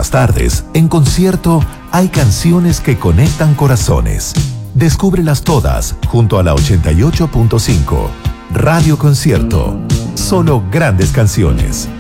las tardes, en concierto, hay canciones que conectan corazones. Descúbrelas todas junto a la 88.5. Radio Concierto. Solo grandes canciones.